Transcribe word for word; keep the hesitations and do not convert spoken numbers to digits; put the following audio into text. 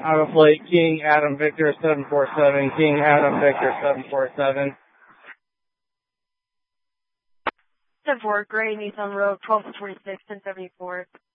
Out of Lake, King Adam Victor seven four seven, King Adam Victor seven four seven. ten four, Gray, Nissan Road, twelve twenty-six, ten seventy-four.